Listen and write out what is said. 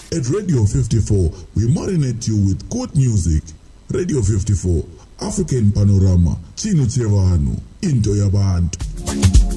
At Radio 54, we marinate you with good music. Radio 54, African Panorama, Chino Chevanu, Into Yabantu.